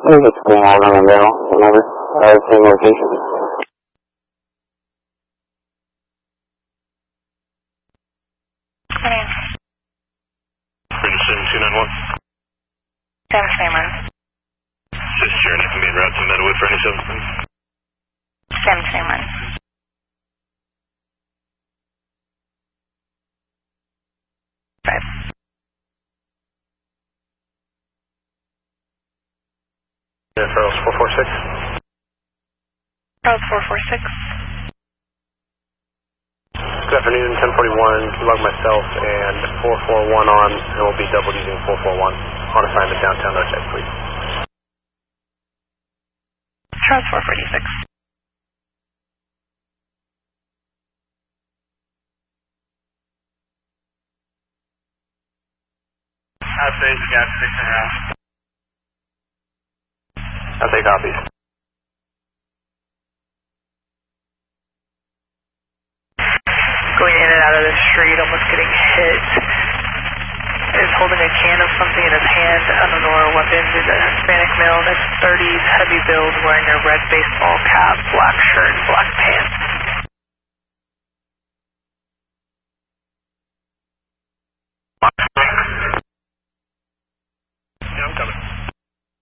it's coming out on the middle, whenever, same location. Peterson 291. Sam Stammer. Sister, and I can be en route to Meadowood for any substance. Sam Stammer. Right. Charles 446. Charles 446. Good afternoon, 1041, log myself and 441 on, and we'll be double using 441 on assignment downtown Nortec, please. Charles 446. Outside the gas station around. I'll take copies. Going in and out of the street, almost getting hit. Is holding a can of something in his hand. I don't know what weapon. Is a Hispanic male, that's 30s, heavy build, wearing a red baseball cap, black shirt, black pants.